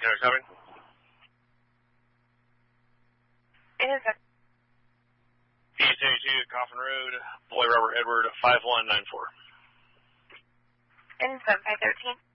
Taylor Towing. Intercept. E32, Coffin Road, Boy Robert Edward, 5194. Intercept 513.